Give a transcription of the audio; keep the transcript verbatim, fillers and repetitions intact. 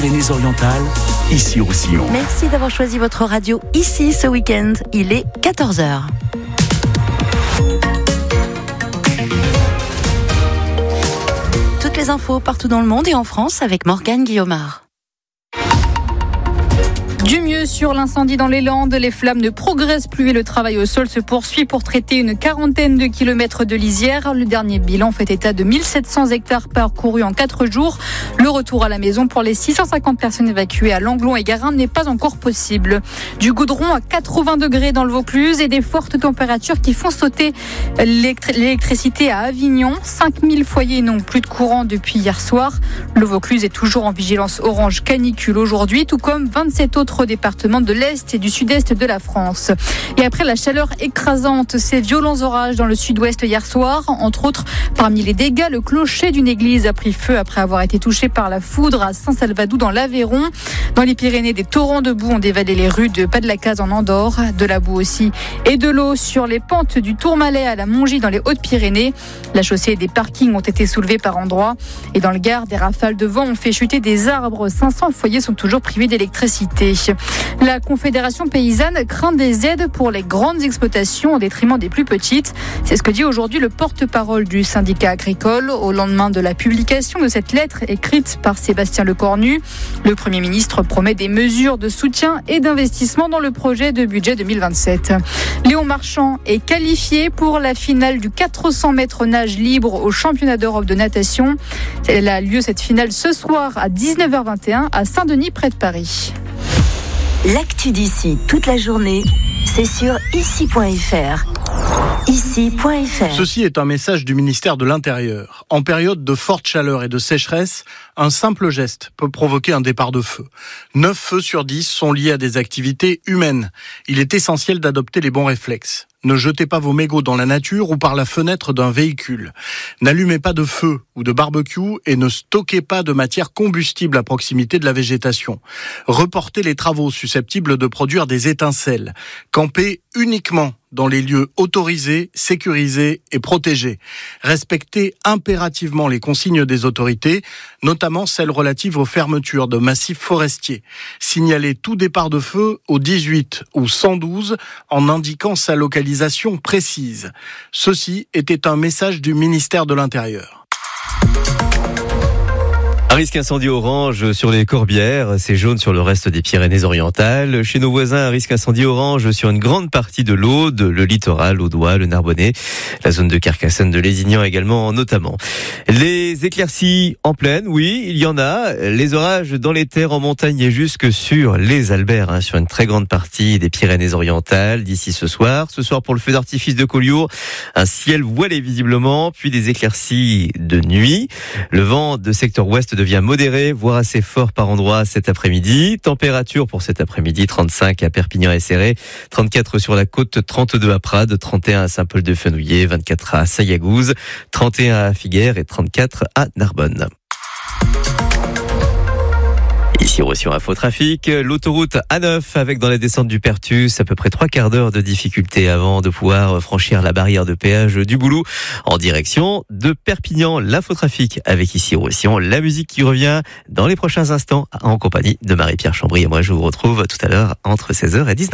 Pyrénées-Orientales, Issy-Roussillon. Merci d'avoir choisi votre radio ici ce week-end. Il est quatorze heures. Toutes les infos partout dans le monde et en France avec Morgane Guillaumard. Du mieux sur l'incendie dans les Landes, les flammes ne progressent plus et le travail au sol se poursuit pour traiter une quarantaine de kilomètres de lisière. Le dernier bilan fait état de mille sept cents hectares parcourus en quatre jours. Le retour à la maison pour les six cent cinquante personnes évacuées à Langlon et Garin n'est pas encore possible. Du goudron à quatre-vingts degrés dans le Vaucluse et des fortes températures qui font sauter l'électricité à Avignon. cinq mille foyers n'ont plus de courant depuis hier soir. Le Vaucluse est toujours en vigilance orange canicule aujourd'hui, tout comme vingt-sept autres départements de l'Est et du Sud-Est de la France. Et après la chaleur écrasante, ces violents orages dans le Sud-Ouest hier soir, entre autres, parmi les dégâts, le clocher d'une église a pris feu après avoir été touché par la foudre à Saint-Salvadou dans l'Aveyron. Dans les Pyrénées, des torrents de boue ont dévalé les rues de Pas-de-la-Case en Andorre, de la boue aussi et de l'eau sur les pentes du Tourmalet à la Mongie dans les Hautes-Pyrénées. La chaussée et des parkings ont été soulevés par endroits. Et dans le Gard, des rafales de vent ont fait chuter des arbres. cinq cents foyers sont toujours privés d'électricité. La Confédération paysanne craint des aides pour les grandes exploitations au détriment des plus petites. C'est ce que dit aujourd'hui le porte-parole du syndicat agricole au lendemain de la publication de cette lettre écrite par Sébastien Lecornu. Le Premier ministre promet des mesures de soutien et d'investissement dans le projet de budget deux mille vingt-sept. Léon Marchand est qualifié pour la finale du quatre cents mètres nage libre au championnat d'Europe de natation. Elle a lieu cette finale ce soir à dix-neuf heures vingt et un à Saint-Denis près de Paris. L'actu d'ici toute la journée, c'est sur ici point f r. ici point f r. Ceci est un message du ministère de l'Intérieur. En période de forte chaleur et de sécheresse, un simple geste peut provoquer un départ de feu. neuf feux sur dix sont liés à des activités humaines. Il est essentiel d'adopter les bons réflexes. Ne jetez pas vos mégots dans la nature ou par la fenêtre d'un véhicule. N'allumez pas de feu ou de barbecue et ne stockez pas de matière combustible à proximité de la végétation. Reportez les travaux susceptibles de produire des étincelles. Campez uniquement dans les lieux autorisés, sécurisés et protégés. Respectez impérativement les consignes des autorités, notamment celles relatives aux fermetures de massifs forestiers. Signalez tout départ de feu au dix-huit ou cent douze en indiquant sa localisation précise. Ceci était un message du ministère de l'Intérieur. Un risque incendie orange sur les Corbières, c'est jaune sur le reste des Pyrénées-Orientales. Chez nos voisins, un risque incendie orange sur une grande partie de l'Aude, le littoral, l'Audois, le Narbonnais, la zone de Carcassonne, de Lézignan également notamment. Les éclaircies en pleine, oui, il y en a. Les orages dans les terres en montagne et jusque sur les Alberts, hein, sur une très grande partie des Pyrénées-Orientales d'ici ce soir. Ce soir pour le feu d'artifice de Collioure, un ciel voilé visiblement, puis des éclaircies de nuit. Le vent de secteur ouest de devient modéré, voire assez fort par endroits cet après-midi. Température pour cet après-midi, trente-cinq à Perpignan et Céré, trente-quatre sur la côte, trente-deux à Prades, trente et un à Saint-Paul-de-Fenouillet, vingt-quatre à Saint-Yagouze, trente et un à Figueres et trente-quatre à Narbonne. Ici, Roussillon Info Trafic, l'autoroute A neuf avec dans la descente du Pertus à peu près trois quarts d'heure de difficulté avant de pouvoir franchir la barrière de péage du Boulou en direction de Perpignan. L'infotrafic avec ici Roussillon, la musique qui revient dans les prochains instants en compagnie de Marie-Pierre Chambry. Et moi, je vous retrouve tout à l'heure entre seize heures et dix-neuf heures.